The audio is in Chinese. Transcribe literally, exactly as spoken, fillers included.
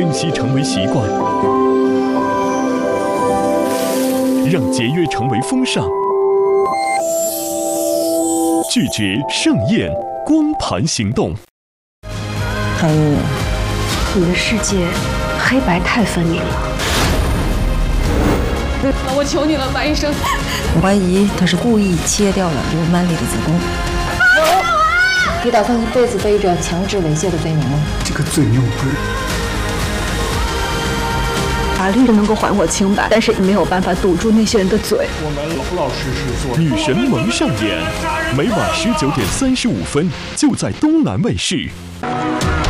珍惜成为习惯，让节约成为风尚，拒绝盛宴光盘行动。 韩宇， 你的世界黑白太分明了。 我求你了，白医生。 我怀疑他是故意切掉了刘曼丽的子宫。你打算一辈子背着强制猥亵的罪名吗？ 这个罪名我不认。 法律能够还我清白，但是没有办法堵住那些人的嘴。 我们老老实实做。 女神萌上演，每晚十九点三十五分，就在东南卫视。